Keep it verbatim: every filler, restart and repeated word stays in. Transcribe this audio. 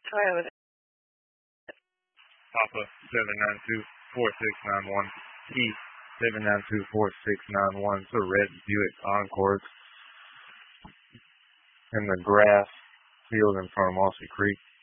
Toyota. Papa seven nine two, four six nine one. Keith seven nine two, four six nine one. It's a red Buick Encore in the grass field in front of Mossy Creek.